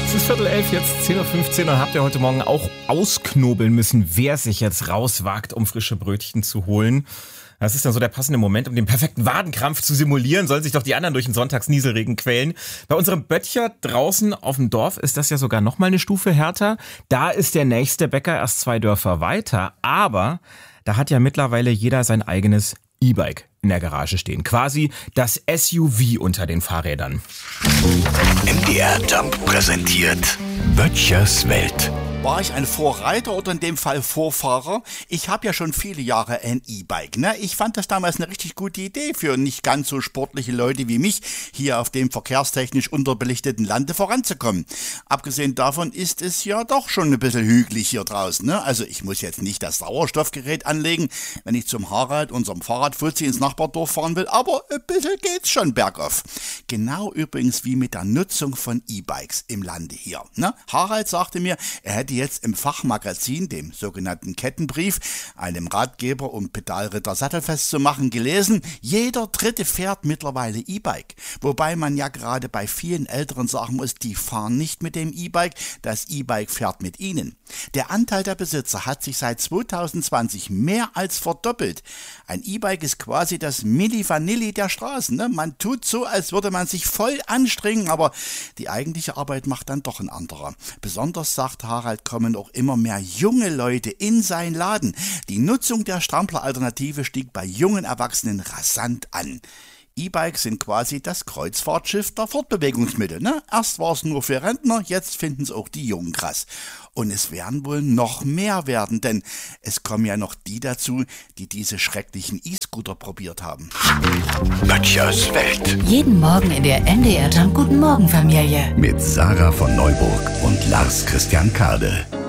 Es ist 10:15 jetzt, 10:15 Uhr, und habt ihr heute Morgen auch ausknobeln müssen, wer sich jetzt rauswagt, um frische Brötchen zu holen. Das ist dann so der passende Moment, um den perfekten Wadenkrampf zu simulieren, sollen sich doch die anderen durch den Sonntagsnieselregen quälen. Bei unserem Böttcher draußen auf dem Dorf ist das ja sogar noch mal eine Stufe härter. Da ist der nächste Bäcker erst 2 Dörfer weiter, aber da hat ja mittlerweile jeder sein eigenes E-Bike in der Garage stehen. Quasi das SUV unter den Fahrrädern. MDR Jump präsentiert Böttchers Welt. War ich ein Vorreiter oder in dem Fall Vorfahrer? Ich habe ja schon viele Jahre ein E-Bike. Ne? Ich fand das damals eine richtig gute Idee für nicht ganz so sportliche Leute wie mich, hier auf dem verkehrstechnisch unterbelichteten Lande voranzukommen. Abgesehen davon ist es ja doch schon ein bisschen hügelig hier draußen. Ne? Also ich muss jetzt nicht das Sauerstoffgerät anlegen, wenn ich zum Harald, unserem Fahrradfuzzi, ins Nachbardorf fahren will, aber ein bisschen geht's schon bergauf. Genau übrigens wie mit der Nutzung von E-Bikes im Lande hier. Ne? Harald sagte mir, er hätte jetzt im Fachmagazin, dem sogenannten Kettenbrief, einem Ratgeber, um Pedalritter sattelfest zu machen, gelesen, jeder Dritte fährt mittlerweile E-Bike. Wobei man ja gerade bei vielen Älteren sagen muss, die fahren nicht mit dem E-Bike, das E-Bike fährt mit ihnen. Der Anteil der Besitzer hat sich seit 2020 mehr als verdoppelt. Ein E-Bike ist quasi das Milli Vanilli der Straßen. Ne? Man tut so, als würde man sich voll anstrengen, aber die eigentliche Arbeit macht dann doch ein anderer. Besonders, sagt Harald, kommen auch immer mehr junge Leute in seinen Laden. Die Nutzung der Strampler-Alternative stieg bei jungen Erwachsenen rasant an. E-Bikes sind quasi das Kreuzfahrtschiff der Fortbewegungsmittel. Ne? Erst war es nur für Rentner, jetzt finden es auch die Jungen krass. Und es werden wohl noch mehr werden, denn es kommen ja noch die dazu, die diese schrecklichen E-Scooter probiert haben. Böttchers Welt. Jeden Morgen in der MDR Jump Guten Morgen Familie. Mit Sarah von Neuburg und Lars Christian Kade.